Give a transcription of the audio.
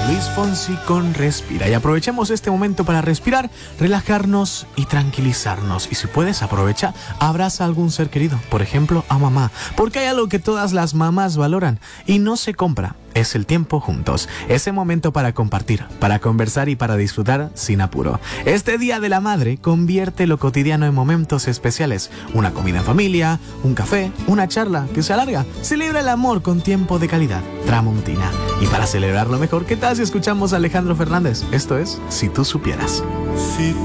Luis Fonsi con Respira. Y aprovechemos este momento para respirar, relajarnos y tranquilizarnos. Y si puedes, aprovecha, abraza a algún ser querido, por ejemplo a mamá, porque hay algo que todas las mamás valoran y no se compra. Es el tiempo juntos, ese momento para compartir, para conversar y para disfrutar sin apuro. Este Día de la Madre convierte lo cotidiano en momentos especiales. Una comida en familia, un café, una charla que se alarga. Celebra el amor con tiempo de calidad. Tramontina. Y para celebrarlo mejor, ¿qué tal si escuchamos a Alejandro Fernández? Esto es Si tú supieras.